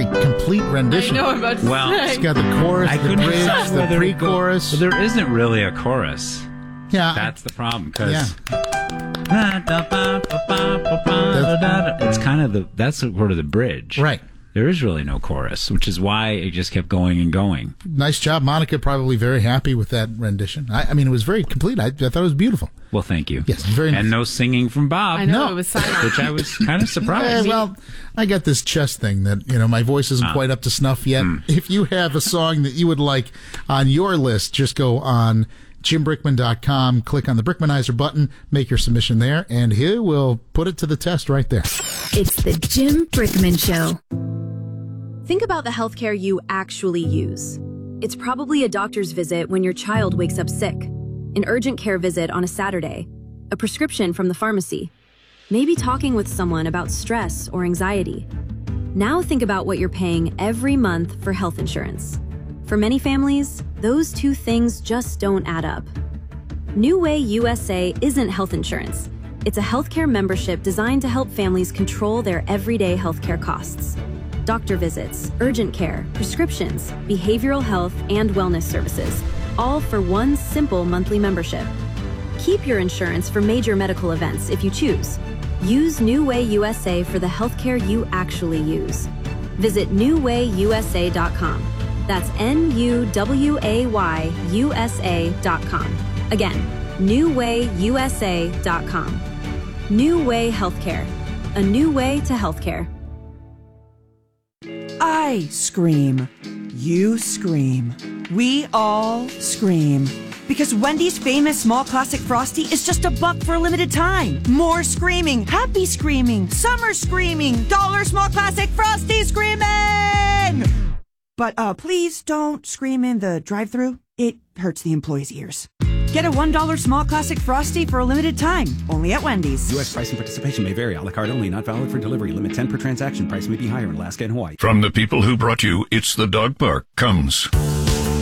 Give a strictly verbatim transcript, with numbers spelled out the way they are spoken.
complete rendition. I know I'm about to Well, say. It's got the chorus, I the couldn't bridge, decide the whether to go- pre-chorus. But there isn't really a chorus. Yeah, That's the problem. Because yeah. it's kind of the that's sort of the bridge, Right. There is really no chorus, which is why it just kept going and going. Nice job, Monica. Probably very happy with that rendition. I, I mean, it was very complete. I, I thought it was beautiful. Well, thank you. Yes, very nice. And no singing from Bob. I know, No. it was silent. Which I was kind of Eh, surprised. well, I got this chest thing that, you know, my voice isn't quite up to snuff yet. If you have a song that you would like on your list, just go on jim brickman dot com, click on the Brickmanizer button, make your submission there, and he will put it to the test right there. It's the Jim Brickman Show. Think about the healthcare you actually use. It's probably a doctor's visit when your child wakes up sick, an urgent care visit on a Saturday, a prescription from the pharmacy, maybe talking with someone about stress or anxiety. Now think about what you're paying every month for health insurance. For many families, those two things just don't add up. New Way U S A isn't health insurance. It's a healthcare membership designed to help families control their everyday healthcare costs. Doctor visits, urgent care, prescriptions, behavioral health, and wellness services, all for one simple monthly membership. Keep your insurance for major medical events if you choose. Use New Way U S A for the healthcare you actually use. Visit new way u s a dot com. That's N U W A Y U S A dot com. Again, new way u s a dot com. New Way Healthcare. A new way to healthcare. I scream. You scream. We all scream. Because Wendy's famous small classic Frosty is just a buck for a limited time. More screaming, happy screaming, summer screaming, dollar small classic Frosty screaming! But uh, please don't scream in the drive-thru. It hurts the employees' ears. Get a one dollar small classic Frosty for a limited time, only at Wendy's. U S price and participation may vary. A la carte only, not valid for delivery. Limit ten per transaction. Price may be higher in Alaska and Hawaii. From the people who brought you It's the Dog Park comes